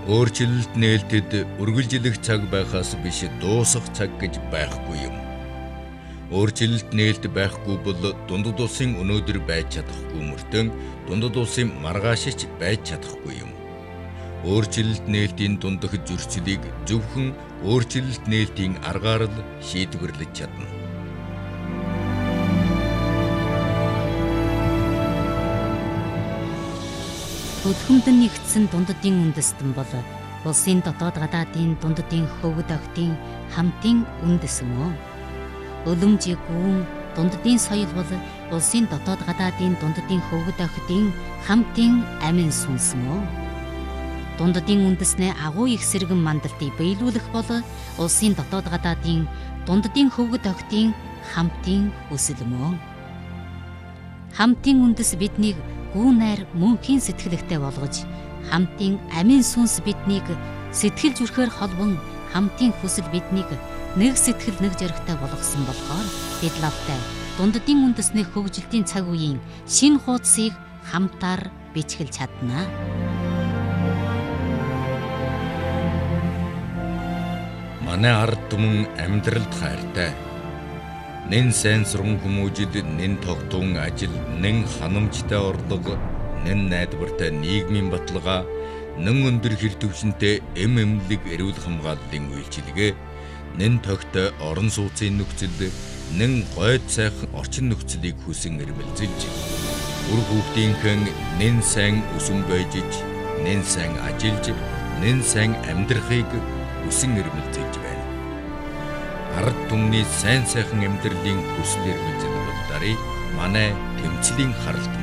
Өөрчлөлт нээлтэд үргэлжлэх цаг байхаас биш дуусах цаг гэж байхгүй юм. Өөрчлөлт нээлт байхгүй бол дундад улсын өнөөдөр байж чадахгүй мөртөө дундад улсын маргаашич байж чадахгүй юм. Өөрчлөлт нээлтийн дундах зөрчлийг зөвхөн өөрчлөлт нээлтийн аргаар л шийдвэрлэж чадна. Өдгөмдөн нэгдсэн дундадын үндэстэн бол улсын дотоод гадаадын дундадын хөвгд охидын хамтын үндэс мөн. Үлэмжийн гүн дундадын соёл бол улсын дотоод гадаадын дундадын хөвгд охидын хамтын амин сүнс мөн. Дундадын үндэснээ агуу их сэргэн мандалтыг биелүүлэх бол улсын дотоод гадаадын дундадын хөвгд охидын хамтын хүсэл мөн. Хамтын үндэс биднийг гүүн найр мөнхийн сэтгэлэгтэй болгож, хамтын амин сүнс биднийг сэтгэл зүрхээр холбон, хамтын хүсэл биднийг нэг сэтгэл нэг зоригтой болгосон болохоор бид лавтай дундадын үндэсний хөгжилтийн цаг үеийн шинэ хуудсыг хамтаар бичгэлж чадна. Манай ард түмэн амьдралд хайртай. Нэн сайн сурган хүмүүжил, нэн тогтун ажил, нэн ханамжтай орлого, нэн найдвартай нийгмийн баталгаа, нэн өндөр хэр түвшинтэй эмэмлэг эрүүл хамгааллын үйлчилгээ, нэн тогтой орон сууцын нөхцөл, нэн гойд сайхан орчин нөхцөлийг хүсэн эрмэлзэлж, үр хүүхдийнхэн нэн сайн өсөн бойжиж, нэн сайн ажиллаж, нэн сайн амьдрахыг хүсэн эрмэлзэлж байна. Ард түмний сайн сайхан амьдралын хүсэл эрмэлзэл бол дарыг манай тэмцлийн харалт